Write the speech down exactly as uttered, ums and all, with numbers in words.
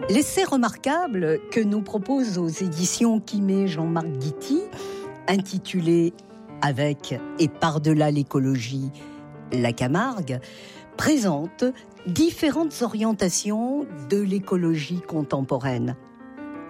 L'essai remarquable que nous propose aux éditions Quimé Jean-Marc Guity, intitulé « Avec et par-delà l'écologie, la Camargue », présente différentes orientations de l'écologie contemporaine.